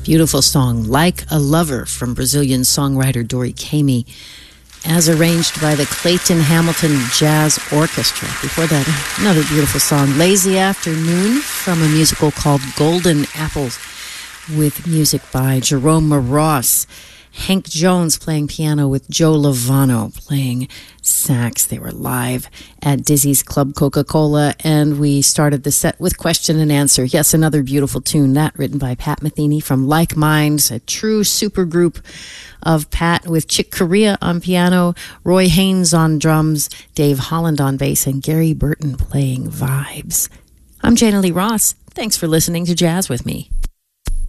Beautiful song, Like a Lover, from Brazilian songwriter Dori Caymmi, as arranged by the Clayton Hamilton Jazz Orchestra. Before that, another beautiful song, Lazy Afternoon, from a musical called Golden Apples, with music by Jerome Ross. Hank Jones playing piano with Joe Lovano playing sax. They were live at Dizzy's Club Coca-Cola, and we started the set with Question and Answer. Yes, another beautiful tune, that written by Pat Metheny from Like Minds, a true supergroup of Pat, with Chick Corea on piano, Roy Haynes on drums, Dave Holland on bass, and Gary Burton playing vibes. I'm Jana Lee Ross. Thanks for listening to Jazz with Me.